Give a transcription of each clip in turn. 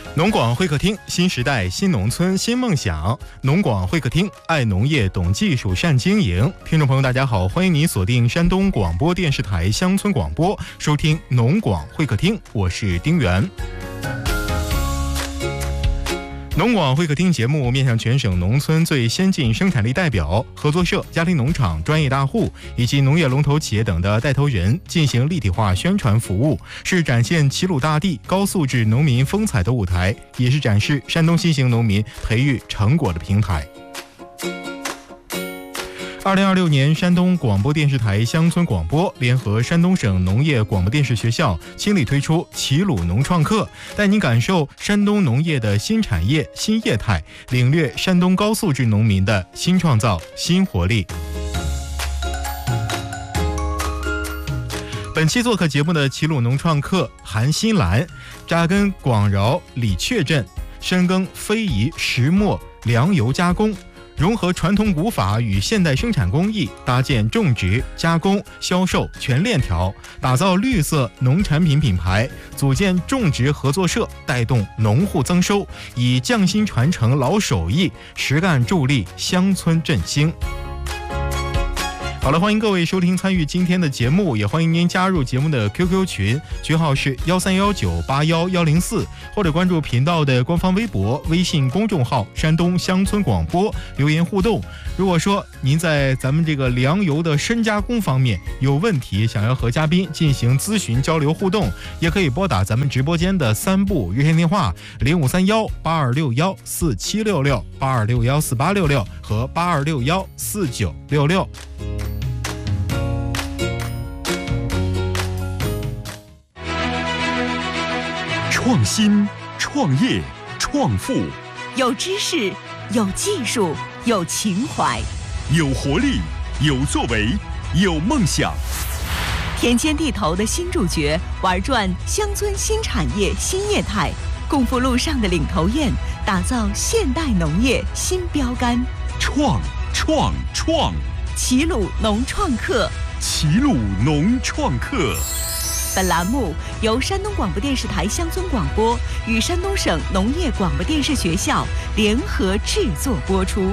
农广会客厅，新时代新农村新梦想。农广会客厅，爱农业懂技术善经营。听众朋友大家好，欢迎您锁定山东广播电视台乡村广播，收听农广会客厅，我是丁元。农广会客厅节目面向全省农村最先进生产力代表、合作社、家庭农场、专业大户以及农业龙头企业等的带头人进行立体化宣传服务，是展现齐鲁大地高素质农民风采的舞台，也是展示山东新型农民培育成果的平台。2026年，山东广播电视台乡村广播联合山东省农业广播电视学校倾力推出齐鲁农创客，带您感受山东农业的新产业新业态，领略山东高素质农民的新创造新活力。本期做客节目的齐鲁农创客韩新兰，扎根广饶李确镇，深耕非遗、石磨、粮油加工，融合传统古法与现代生产工艺，搭建种植、加工、销售全链条，打造绿色农产品品牌，组建种植合作社，带动农户增收，以匠心传承老手艺，实干助力乡村振兴。好了，欢迎各位收听参与今天的节目，也欢迎您加入节目的 QQ 群，群号是1319811104，或者关注频道的官方微博、微信公众号山东乡村广播留言互动。如果说您在咱们这个粮油的深加工方面有问题，想要和嘉宾进行咨询交流互动，也可以拨打咱们直播间的3部热线电话053182614766、82614866和82614966。 创新、创业、创富， 有知识，有技术，有情怀， 有活力，有作为，有梦想。 田间地头的新主角，玩转乡村新产业新业态，共赴路上的领头雁，打造现代农业新标杆。 创！齐鲁农创客， 齐鲁农创客。 本栏目由山东广播电视台乡村广播与山东省农业广播电视学校联合制作播出。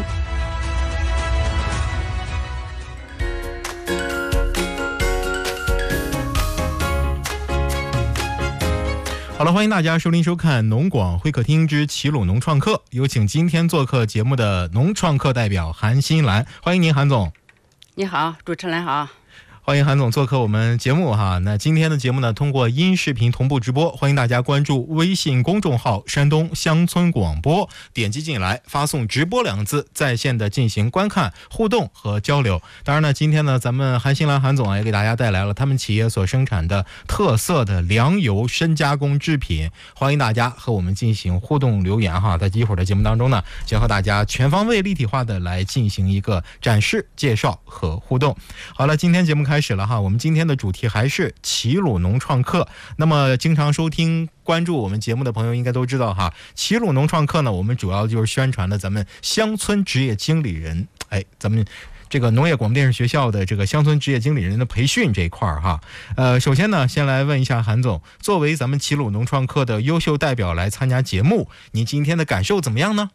好了，欢迎大家收听收看农广会客厅之齐鲁农创客，有请今天做客节目的农创客代表韩新兰，欢迎您韩总。 你好，主持人好。 欢迎韩总做客我们节目哈。那今天的节目呢，通过音视频同步直播，欢迎大家关注微信公众号山东乡村广播，点击进来，发送直播2个字，在线的进行观看、互动和交流。当然呢，今天呢，咱们韩新兰韩总也给大家带来了他们企业所生产的特色的粮油深加工制品，欢迎大家和我们进行互动留言哈。在一会儿的节目当中呢，将和大家全方位立体化的来进行一个展示、介绍和互动。好了，今天节目开始了哈，我们今天的主题还是齐鲁农创客。那么经常收听关注我们节目的朋友应该都知道哈，齐鲁农创客呢，我们主要就是宣传的咱们乡村职业经理人，咱们这个农业广播电视学校的这个乡村职业经理人的培训这一块哈。首先呢，先来问一下韩总，作为咱们齐鲁农创客的优秀代表来参加节目，您今天的感受怎么样呢？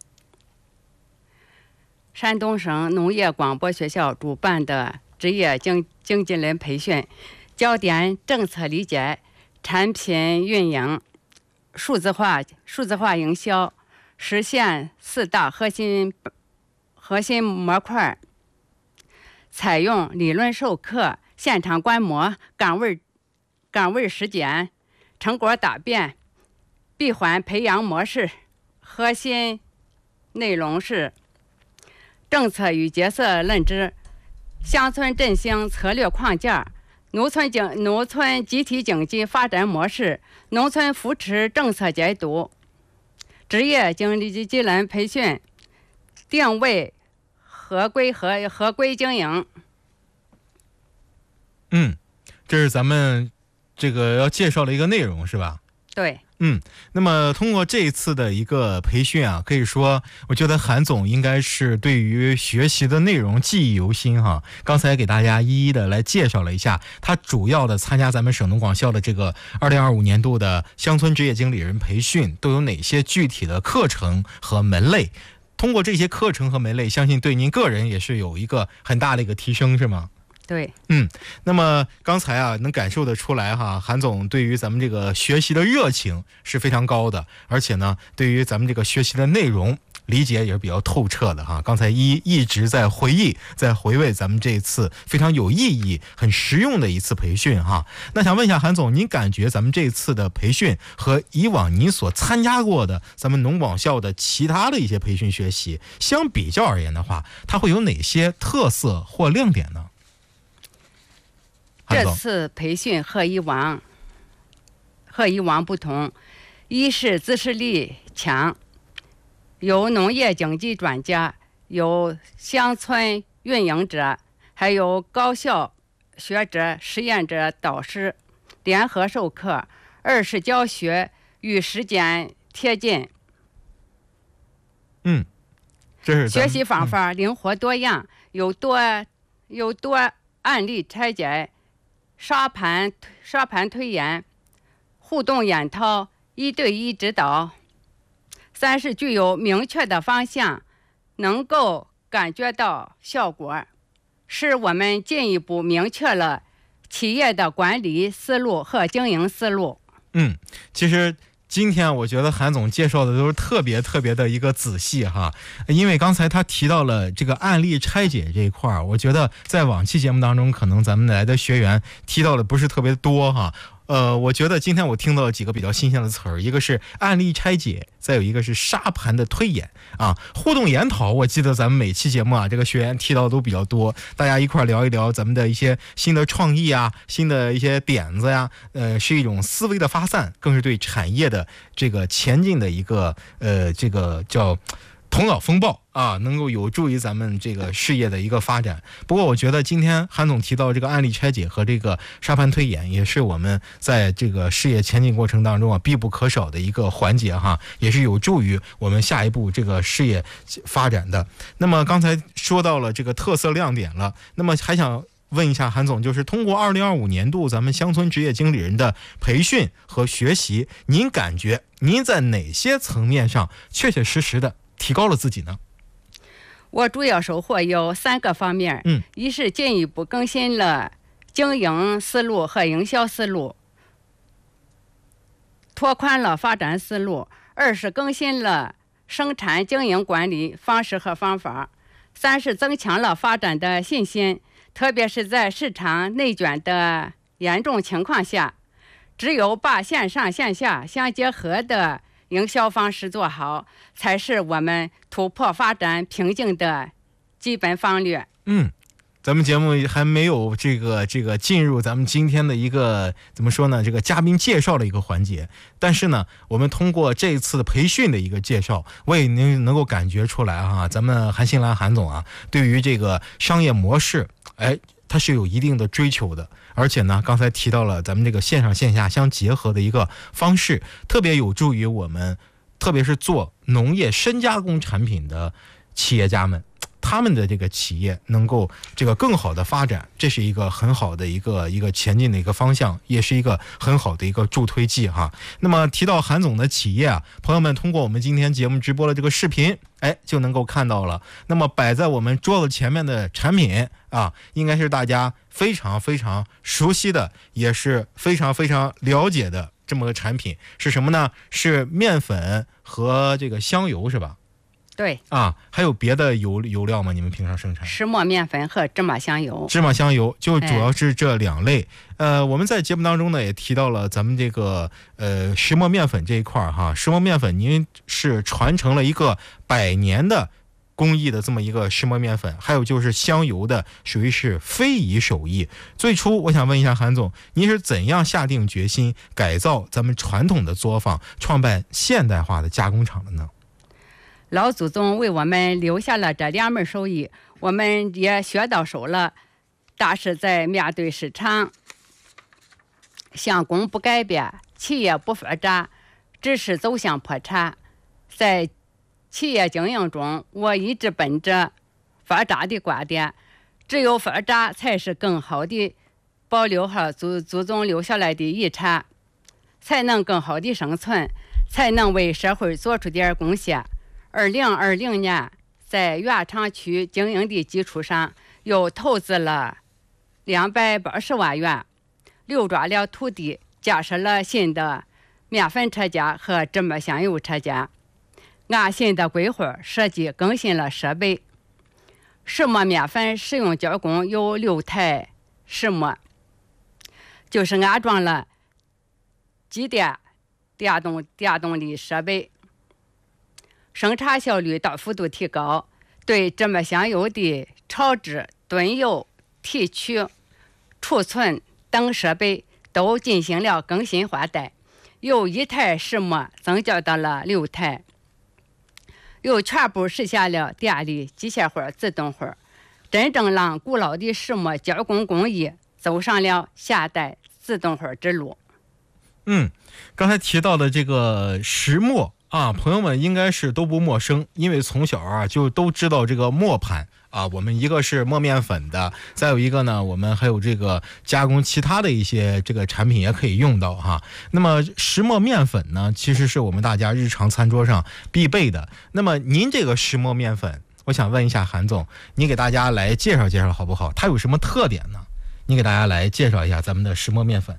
山东省农业广播学校主办的职业经纪人培训，焦点政策理解、产品运营、数字化营销，实现4大核心模块，采用理论授课、现场观摩、岗位实践、成果答辩、闭环培养模式。核心内容是政策与角色认知、乡村振兴策略框架、农村集体经济发展模式、农村扶持政策解读、职业经理人培训、定位合规经营。 这是咱们这个要介绍的一个内容是吧？ 对。 那么通过这一次的一个培训啊，可以说我觉得韩总应该是对于学习的内容记忆犹新哈。刚才给大家一一的来介绍了一下，他主要的参加咱们省农广校的这个2025年度的乡村职业经理人培训都有哪些具体的课程和门类。通过这些课程和门类，相信对您个人也是有一个很大的一个提升，是吗？ 对， 那么刚才啊，能感受得出来哈，韩总对于咱们这个学习的热情是非常高的，而且呢，对于咱们这个学习的内容理解也是比较透彻的哈。刚才一直在回忆，在回味咱们这次非常有意义、很实用的一次培训哈。那想问一下韩总，您感觉咱们这次的培训和以往您所参加过的咱们农广校的其他的一些培训学习相比较而言的话，它会有哪些特色或亮点呢？ 这次培训和以往不同，一是知识力强，有农业经济专家，有乡村运营者，还有高校学者、实验者、导师联合授课。二是教学与实践贴近， 这是学习方法灵活多样，有多案例拆解、沙盘推演、互动研讨、1对1指导。三是具有明确的方向，能够感觉到效果，使我们进一步明确了企业的管理思路和经营思路。 其实今天我觉得韩总介绍的都是特别的一个仔细哈，因为刚才他提到了这个案例拆解这一块，我觉得在往期节目当中可能咱们来的学员提到的不是特别多哈。我觉得今天我听到了几个比较新鲜的词儿，一个是案例拆解，再有一个是沙盘的推演啊，互动研讨。我记得咱们每期节目啊，这个学员提到的都比较多，大家一块聊一聊咱们的一些新的创意啊，新的一些点子呀，是一种思维的发散，更是对产业的这个前进的一个这个叫头脑风暴啊，能够有助于咱们这个事业的一个发展。不过我觉得今天韩总提到这个案例拆解和这个沙盘推演，也是我们在这个事业前进过程当中啊必不可少的一个环节哈，也是有助于我们下一步这个事业发展的。那么刚才说到了这个特色亮点了，那么还想问一下韩总，就是通过2025年度咱们乡村职业经理人的培训和学习，您感觉您在哪些层面上确实的提高了自己呢？ 我主要收获有3个方面，一是进一步更新了经营思路和营销思路，拓宽了发展思路；二是更新了生产经营管理方式和方法；三是增强了发展的信心，特别是在市场内卷的严重情况下，只有把线上线下相结合的营销方式做好，才是我们突破发展瓶颈的基本方略。 咱们节目还没有这个进入咱们今天的一个怎么说呢，这个嘉宾介绍的一个环节，但是呢，我们通过这一次的培训的一个介绍，我也能够感觉出来哈，咱们韩新兰韩总啊，对于这个商业模式，它是有一定的追求的，而且呢，刚才提到了咱们这个线上线下相结合的一个方式，特别有助于我们，特别是做农业深加工产品的企业家们，他们的这个企业能够这个更好的发展，这是一个很好的一个前进的一个方向，也是一个很好的一个助推剂哈。那么提到韩总的企业啊，朋友们通过我们今天节目直播的这个视频，就能够看到了。那么摆在我们桌子前面的产品啊，应该是大家非常熟悉的，也是非常了解的这么个产品，是什么呢？是面粉和这个香油是吧？ 对啊，还有别的油料吗？你们平常生产？ 石磨面粉和芝麻香油。 芝麻香油就主要是这2类。我们在节目当中呢也提到了咱们这个石磨面粉这一块哈。石磨面粉您是传承了一个100年的工艺的这么一个石磨面粉，还有就是香油的，属于是非遗手艺。最初我想问一下韩总，您是怎样下定决心改造咱们传统的作坊，创办现代化的加工厂的呢？ 老祖宗为我们留下了这2门手艺，我们也学到手了。大是在面对市场，相公不改变，企业不发展， 只是走向破产。在企业经营中，我一直本着发展的观点，只有发展才是更好的保留和祖宗留下来的遗产，才能更好的生存，才能为社会做出点贡献。2020年，在原厂区经营的基础上，又投资了280万元，流转了土地，架设了新的面粉车间和芝麻香油车间，按新的规划设计更新了设备。石磨面粉使用加工有6台石磨，就是安装了机电电动的设备，生产效率大幅度提高。对芝麻香油的炒制、炖油、提取、储存等设备都进行了更新换代，由1台石磨增加到了6台，又全部实现了电力、机械化、自动化，真正让古老的石磨加工工艺走上了现代自动化之路。 刚才提到的这个石磨啊，朋友们应该是都不陌生，因为从小啊就都知道这个磨盘啊。我们一个是磨面粉的，再有一个呢，我们还有这个加工其他的一些这个产品也可以用到哈。那么石磨面粉呢，其实是我们大家日常餐桌上必备的。那么您这个石磨面粉，我想问一下韩总，你给大家来介绍介绍好不好？它有什么特点呢？你给大家来介绍一下咱们的石磨面粉。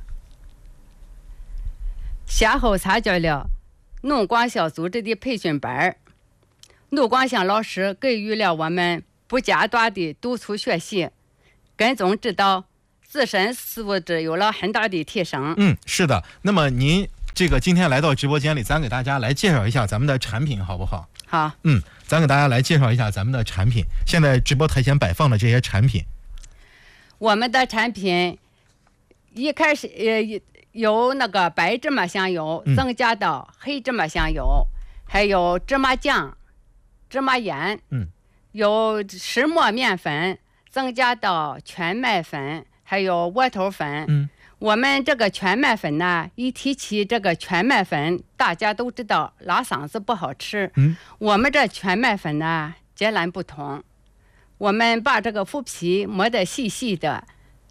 先后参加了农广校组织的培训班，陆广祥老师给予了我们不间断的督促学习、跟踪指导，自身素质有了很大的提升。 是的。那么您这个今天来到直播间里，咱给大家来介绍一下咱们的产品好不好？ 好。 咱给大家来介绍一下咱们的产品，现在直播台前摆放的这些产品。 我们的产品一开始有那个白芝麻香油增加到黑芝麻香油，还有芝麻酱、芝麻盐，有石磨面粉增加到全麦粉，还有窝头粉。我们这个全麦粉呢，一提起这个全麦粉，大家都知道拉嗓子不好吃。我们这全麦粉呢截然不同，我们把这个麸皮磨得细细的，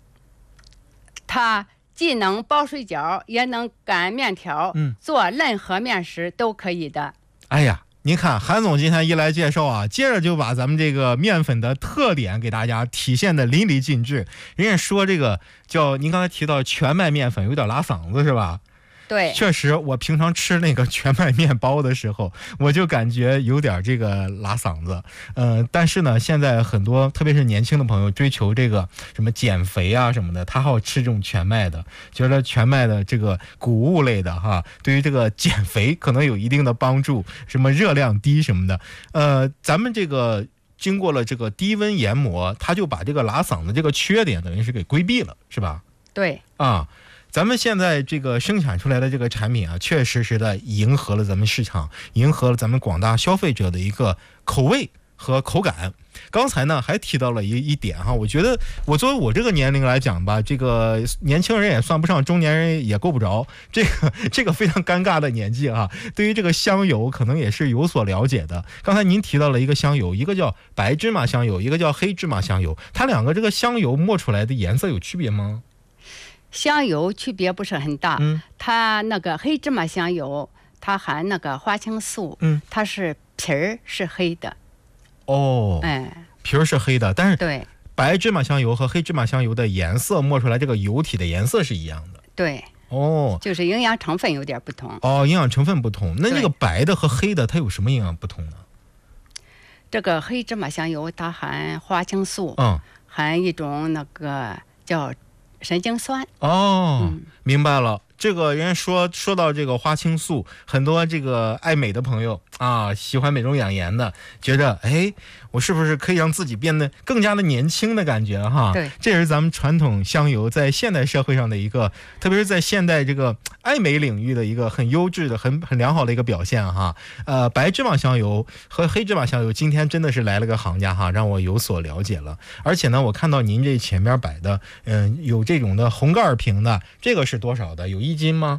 它既能包水饺，也能擀面条，做任何面食都可以的。 哎呀，您看韩总今天一来介绍啊，接着就把咱们这个面粉的特点给大家体现的淋漓尽致。人家说这个叫您刚才提到全麦面粉有点拉嗓子是吧？ 对， 确实，我平常吃那个全麦面包的时候，我就感觉有点这个拉嗓子。但是呢，现在很多特别是年轻的朋友追求这个什么减肥啊什么的，他好吃这种全麦的，觉得全麦的这个谷物类的哈，对于这个减肥可能有一定的帮助，什么热量低什么的。咱们这个经过了这个低温研磨，它就把这个拉嗓子这个缺点等于是给规避了，是吧？ 对啊。咱们现在这个生产出来的这个产品啊，确实的迎合了咱们市场，迎合了咱们广大消费者的一个口味和口感。刚才呢还提到了一点哈，我觉得我作为我这个年龄来讲吧，这个年轻人也算不上，中年人也够不着，这个非常尴尬的年纪啊，对于这个香油可能也是有所了解的。刚才您提到了一个香油，一个叫白芝麻香油，一个叫黑芝麻香油，它两个这个香油磨出来的颜色有区别吗？ 香油区别不是很大，它那个黑芝麻香油，它含那个花青素，它是皮儿是黑的。皮儿是黑的，但是对白芝麻香油和黑芝麻香油的颜色磨出来这个油体的颜色是一样的。 对，就是营养成分有点不同。 营养成分不同。那这个白的和黑的它有什么营养不同呢？ 这个黑芝麻香油它含花青素，含一种那个叫神经酸。 明白了。这个人说到这个花青素，很多这个爱美的朋友啊，喜欢美容养颜的，觉得我是不是可以让自己变得更加的年轻的感觉哈？ 对， 这也是咱们传统香油在现代社会上的一个，特别是在现代这个爱美领域的一个很优质的、很良好的一个表现哈。白芝麻香油和黑芝麻香油今天真的是来了个行家哈，让我有所了解了。而且呢，我看到您这前边摆的，有这种的红盖瓶的，这个是多少的？有1斤吗？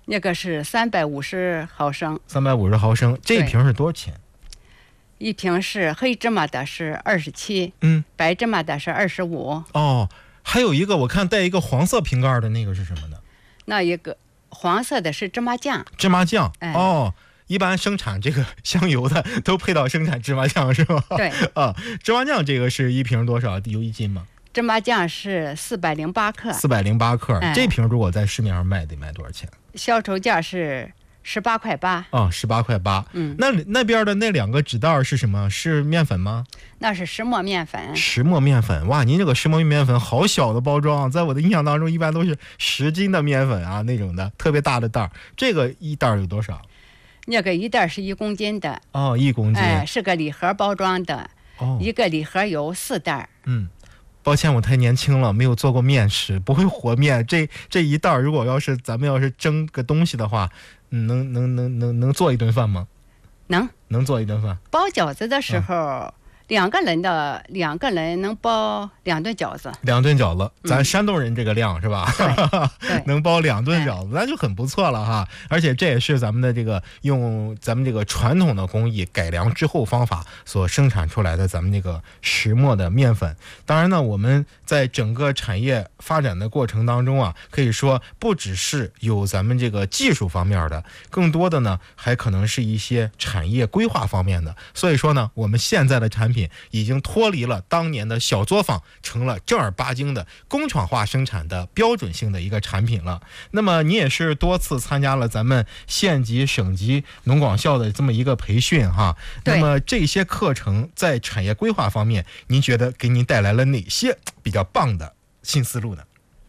那个是350毫升 ，350毫升，这一瓶是多少钱？ 一瓶是黑芝麻的是27，白芝麻的是25。 哦，还有一个我看带一个黄色瓶盖的那个是什么呢？ 那一个黄色的是芝麻酱。 芝麻酱， 哎， 一般生产这个香油的都配到生产芝麻酱是吧？ 对。 芝麻酱这个是一瓶多少？有1斤吗？ 芝麻酱是408克。 408克，这瓶如果在市面上卖得卖多少钱？ 销售价是18块8。 18块8。那边的那2个纸袋是什么？是面粉吗？ 那是石磨面粉。 石磨面粉，哇，您这个石磨面粉好小的包装，在我的印象当中一般都是10斤的面粉啊，那种的特别大的袋。这个一袋有多少？ 那个一袋是1公斤的。 1公斤。 是个礼盒包装的。一个礼盒有4袋。 抱歉，我太年轻了，没有做过面食，不会和面。这一袋如果咱们要是蒸个东西的话，能做一顿饭吗？能做一顿饭。 包饺子的时候，2个人能包2顿饺子。 2顿饺子，咱山东人这个量是吧？ 对， 能包2顿饺子，那就很不错了哈。而且这也是咱们的这个用咱们这个传统的工艺改良之后方法所生产出来的咱们这个石磨的面粉。当然呢，我们在整个产业发展的过程当中啊，可以说不只是有咱们这个技术方面的，更多的呢还可能是一些产业规划方面的。所以说呢，我们现在的产品已经脱离了当年的小作坊，成了正儿八经的工厂化生产的标准性的一个产品了。那么你也是多次参加了咱们县级、省级农广校的这么一个培训哈。那么这些课程在产业规划方面，您觉得给您带来了哪些比较棒的新思路呢？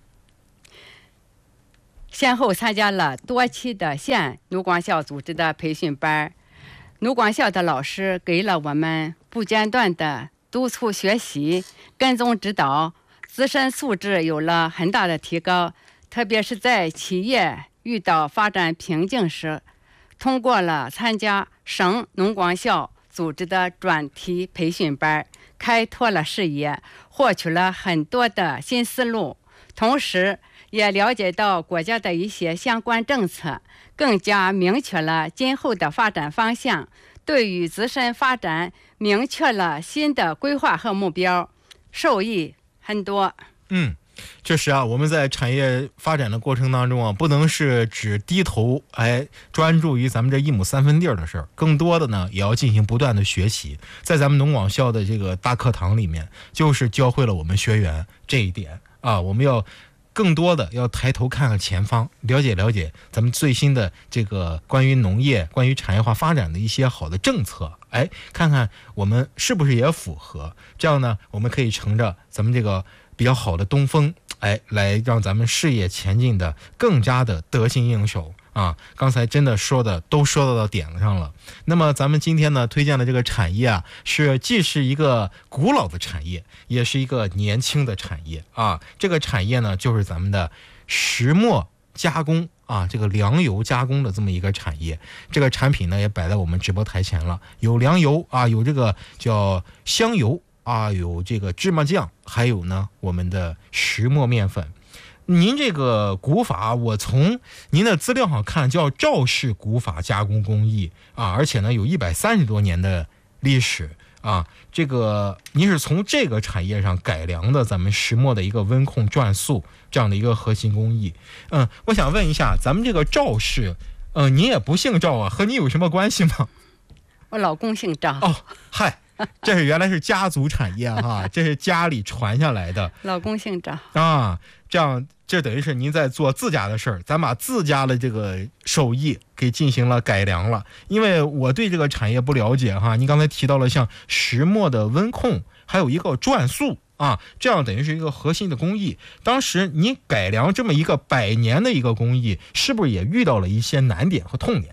先后参加了多期的县农广校组织的培训班，农广校的老师给了我们不间断的督促学习、跟踪指导，自身素质有了很大的提高。特别是在企业遇到发展瓶颈时，通过了参加省农广校组织的专题培训班，开拓了视野，获取了很多的新思路，同时也了解到国家的一些相关政策，更加明确了今后的发展方向，对于自身发展明确了新的规划和目标，受益很多。 确实啊，我们在产业发展的过程当中啊，不能是只低头专注于咱们这1亩3分地的事儿，更多的呢也要进行不断的学习。在咱们农广校的这个大课堂里面，就是教会了我们学员这一点啊，我们要更多的要抬头看看前方，了解了解咱们最新的这个关于农业、关于产业化发展的一些好的政策，看看我们是不是也符合。这样呢，我们可以乘着咱们这个比较好的东风，来让咱们事业前进的更加的得心应手啊！刚才真的都说到点子上了。那么咱们今天呢推荐的这个产业啊，既是一个古老的产业，也是一个年轻的产业啊。这个产业呢，就是咱们的石磨加工啊，这个粮油加工的这么一个产业。这个产品呢也摆在我们直播台前了，有粮油啊，有这个叫香油啊，有这个芝麻酱，还有呢我们的石磨面粉。您这个古法，我从您的资料上看叫赵氏古法加工工艺啊，而且呢有130多年的历史啊。这个您是从这个产业上改良的咱们石磨的一个温控转速这样的一个核心工艺。我想问一下，咱们这个赵氏，您也不姓赵啊，和你有什么关系吗？ 我老公姓赵。 嗨。这原来是家族产业哈，这是家里传下来的。 老公姓赵啊，这等于是您在做自家的事儿，咱把自家的这个手艺给进行了改良了。因为我对这个产业不了解哈，您刚才提到了像石磨的温控，还有一个转速啊，这样等于是一个核心的工艺。当时您改良这么一个100年的一个工艺，是不是也遇到了一些难点和痛点？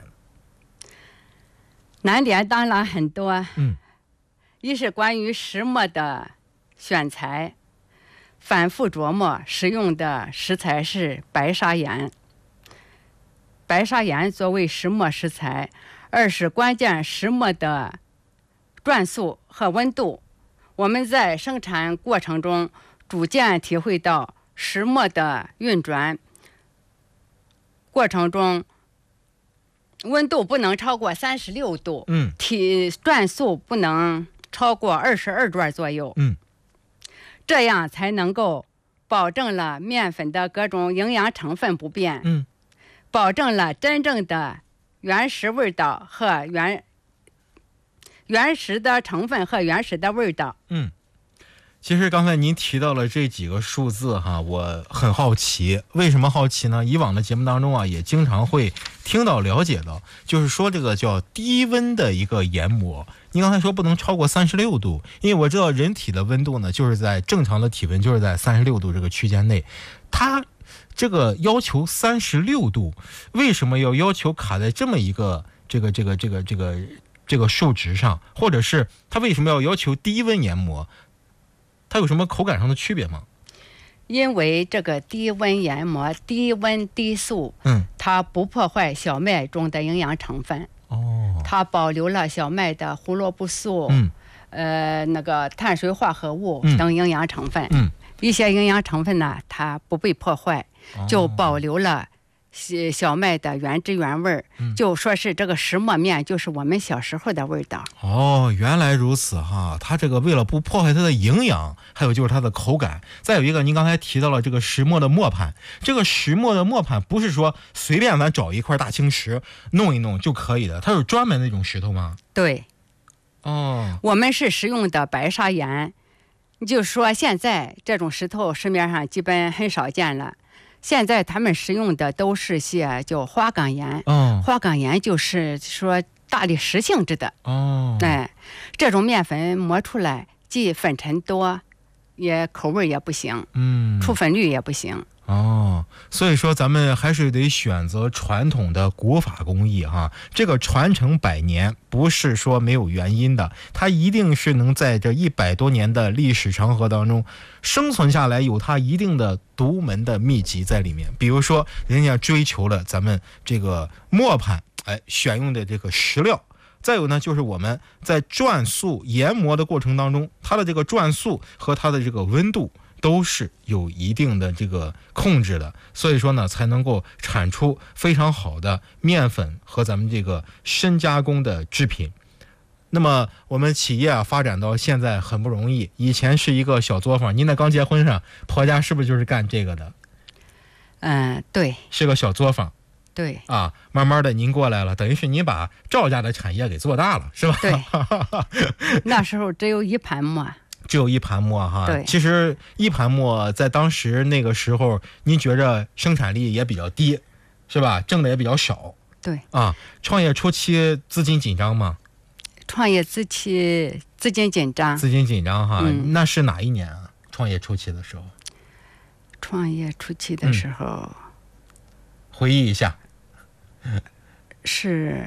难点当然很多。一是关于石磨的选材，反复琢磨使用的食材是白砂岩，白砂岩作为石磨食材。二是关键石磨的转速和温度，我们在生产过程中逐渐体会到石磨的运转过程中温度不能超过36度， 嗯转速不能超过22转左右， 嗯， 这样才能够保证了面粉的各种营养成分不变， 嗯， 保证了真正的原始味道和原始的成分和原始的味道。 嗯。其实刚才您提到了这几个数字哈，我很好奇，为什么好奇呢？以往的节目当中啊，也经常会听到了解到，就是说这个叫低温的一个研磨。您刚才说不能超过36度，因为我知道人体的温度呢，就是在正常的体温就是在36度这个区间内，它这个要求36度，为什么要求卡在这么一个这个数值上，或者是它为什么要求低温研磨？它有什么口感上的区别吗？ 因为这个低温研磨、低温低速，它不破坏小麦中的营养成分，它保留了小麦的胡萝卜素，那个碳水化合物等营养成分，一些营养成分呢，它不被破坏，就保留了小麦的原汁原味，就说是这个石磨面就是我们小时候的味道。 原来如此哈，它这个为了不破坏它的营养，还有就是它的口感。再有一个，您刚才提到了这个石磨的磨盘，这个石磨的磨盘不是说随便咱找一块大青石弄一弄就可以的，它有专门那种石头吗？ 对，我们是使用的白砂岩，就是说现在这种石头市面上基本很少见了。现在他们使用的都是些叫花岗岩，花岗岩就是说大理石性质的，这种面粉磨出来既粉尘多，也口味也不行，出粉率也不行。 所以说咱们还是得选择传统的古法工艺哈，这个传承100年不是说没有原因的，它一定是能在这100多年的历史长河当中生存下来，有它一定的独门的秘籍在里面。比如说人家追求了咱们这个磨盘，选用的这个石料，再有呢就是我们在转速研磨的过程当中，它的这个转速和它的这个温度都是有一定的这个控制的，所以说呢才能够产出非常好的面粉和咱们这个深加工的制品。那么我们企业发展到现在很不容易，以前是一个小作坊，您在刚结婚上婆家是不是就是干这个的？ 对， 是个小作坊。 对慢慢的您过来了，等于是您把赵家的产业给做大了，是吧？ 对，那时候只有一盘磨。 只有一盘磨哈， 对， 其实一盘磨在当时那个时候，您觉着生产力也比较低，是吧？挣的也比较少。 对创业初期资金紧张吗？ 创业初期资金紧张。 资金紧张哈，那是哪一年啊？创业初期的时候。 创业初期的时候， 回忆一下。 是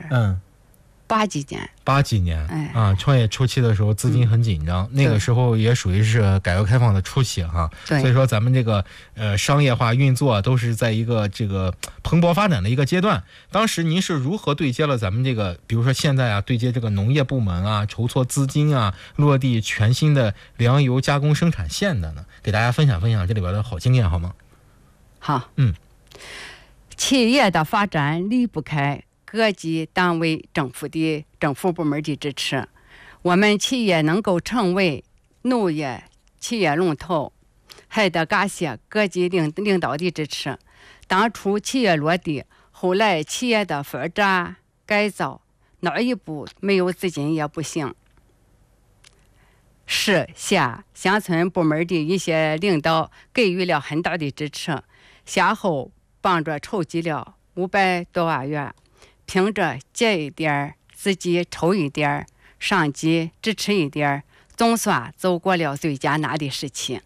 80几年， 创业初期的时候资金很紧张，那个时候也属于是改革开放的初期哈，所以说咱们这个商业化运作都是在一个这个蓬勃发展的一个阶段。当时您是如何对接了咱们这个，比如说现在对接这个农业部门筹措资金落地全新的粮油加工生产线的呢？给大家分享分享这里边的好经验好吗？ 好，企业的发展离不开各级单位政府部门的支持，我们企业能够成为农业企业龙头，还得感谢各级领导的支持。当初企业落地，后来企业的发展改造，哪一步没有资金也不行。市县乡村部门的一些领导给予了很大的支持，先后帮着筹集了500多万元。凭着借一点自己抽一点，上级支持一点，总算走过了最艰难的时期。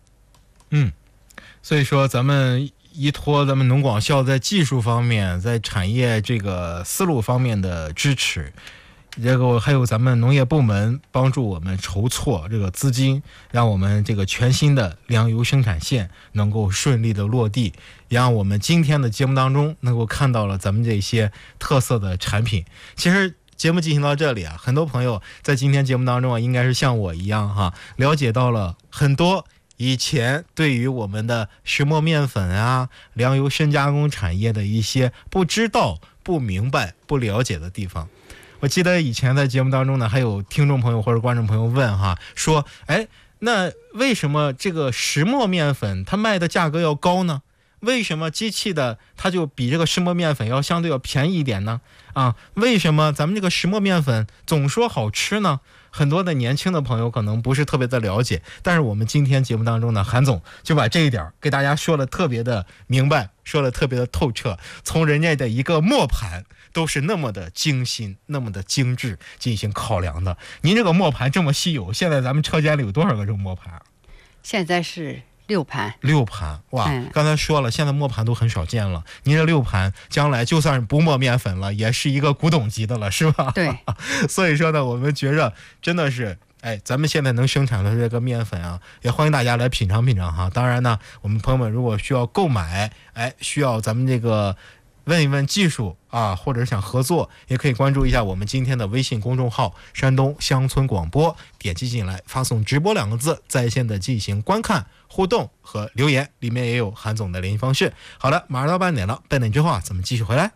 所以说咱们依托咱们农广校在技术方面，在产业这个思路方面的支持，这个还有咱们农业部门帮助我们筹措这个资金，让我们这个全新的粮油生产线能够顺利的落地，也让我们今天的节目当中能够看到了咱们这些特色的产品。其实节目进行到这里很多朋友在今天节目当中应该是像我一样了解到了很多以前对于我们的石磨面粉啊、粮油深加工产业的一些不知道、不明白、不了解的地方。我记得以前在节目当中呢，还有听众朋友或者观众朋友问哈，说，哎，那为什么这个石磨面粉它卖的价格要高呢？为什么机器的它就比这个石磨面粉要相对要便宜一点呢？为什么咱们这个石磨面粉总说好吃呢？很多的年轻的朋友可能不是特别的了解，但是我们今天节目当中呢，韩总就把这一点给大家说了特别的明白，说了特别的透彻，从人家的一个磨盘都是那么的精心，那么的精致进行考量的。您这个磨盘这么稀有，现在咱们车间里有多少个这种磨盘？ 现在是6盘。 6盘，哇！刚才说了，现在磨盘都很少见了。您这6盘，将来就算不磨面粉了，也是一个古董级的了，是吧？ 对。 所以说呢，我们觉着真的是，咱们现在能生产的这个面粉啊，也欢迎大家来品尝品尝哈。当然呢，我们朋友们如果需要购买，需要咱们这个问一问技术啊，或者想合作，也可以关注一下我们今天的微信公众号山东乡村广播，点击进来发送直播2个字，在线的进行观看、互动和留言，里面也有韩总的联系方式。好了，马上到8点了，8点之后啊，咱们继续回来。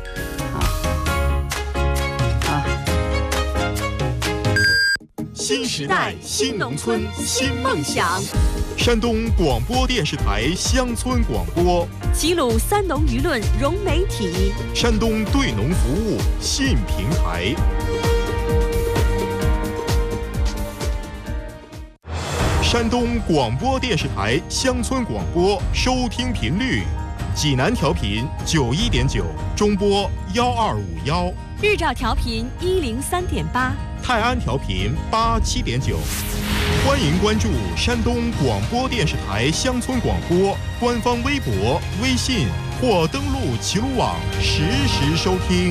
新时代新农村新梦想， 山东广播电视台乡村广播， 齐鲁三农舆论融媒体， 山东对农服务新平台。山东广播电视台乡村广播收听频率：济南调频91.9，中波1251； 日照调频103.8， 泰安调频87.9。欢迎关注山东广播电视台乡村广播官方微博、微信或登录齐鲁网实时收听。